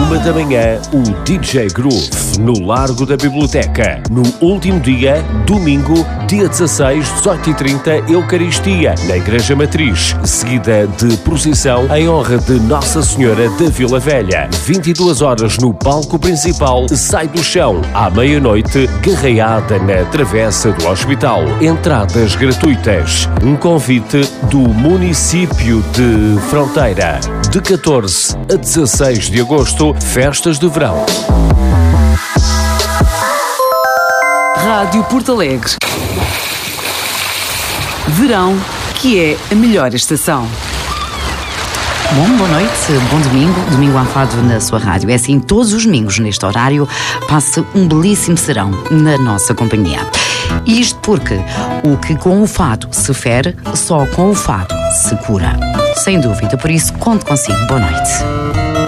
da manhã, o DJ Groove, no Largo da Biblioteca. No último dia, domingo, dia 16, 18h30, Eucaristia, na Igreja Matriz, seguida de procissão em honra de Nossa Senhora da Vila Velha. 22 horas no palco principal, Sai do Chão, à meia-noite, garreada na Travessa do Hospital. Entradas gratuitas. Um convite do município de Fronteira. De 14 a 16 de agosto, festas de verão. Rádio Porto Alegre. Verão, que é a melhor estação. Bom, boa noite, bom domingo à fado na sua rádio. É assim, todos os domingos neste horário passa um belíssimo serão na nossa companhia. E isto porque o que com o fado se fere, só com o fado se cura. Sem dúvida, por isso conto consigo. Boa noite.